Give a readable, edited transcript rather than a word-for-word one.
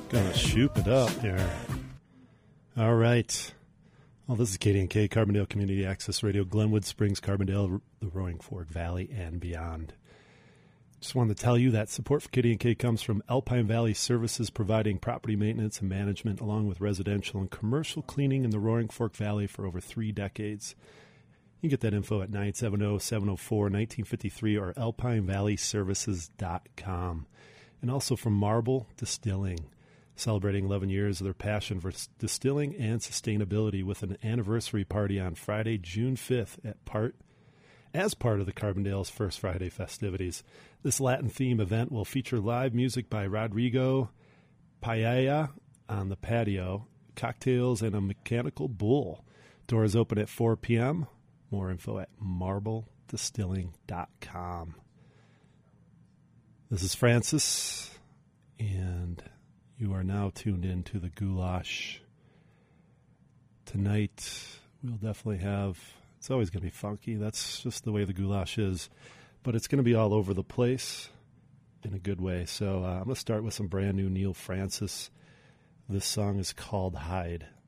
Gonna shoot it up here. All right. Well, this is KDNK, Carbondale Community Access Radio, Glenwood Springs, Carbondale, the Roaring Fork Valley, and beyond. Just wanted to tell you that support for KDNK comes from Alpine Valley Services, providing property maintenance and management along with residential and commercial cleaning in the Roaring Fork Valley for over 3 decades. You can get that info at 970-704-1953 or alpinevalleyservices.com. And also from Marble Distilling, celebrating 11 years of their passion for distilling and sustainability with an anniversary party on Friday, June 5th as part of the Carbondale's First Friday festivities. This Latin-themed event will feature live music by Rodrigo Paella on the patio, cocktails, and a mechanical bull. Doors open at 4 p.m. More info at marbledistilling.com. This is Francis, and you are now tuned in to the Goulash. Tonight, we'll definitely have, it's always going to be funky. That's just the way the Goulash is. But it's going to be all over the place in a good way. So I'm going to start with some brand new Neil Francis. This song is called Hide.